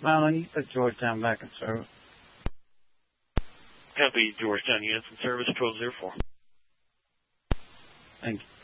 Mylon, you put Georgetown back in service. Copy, Georgetown units in service, 1204. Thank you.